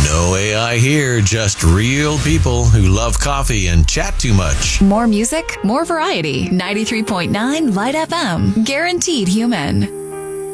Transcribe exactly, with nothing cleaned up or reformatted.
No A I here, just real people who love coffee and chat too much. More music, more variety. ninety-three point nine Light F M. Guaranteed human.